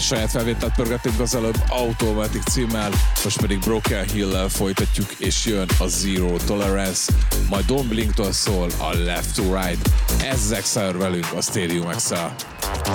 saját felvételt pörgettünk az előbb Automatic címmel, most pedig Broken Hill-lel folytatjuk, és jön a Zero Tolerance, majd Don't Blink-től szól a Left to Right. Ezek szár velünk a Stadium X-el.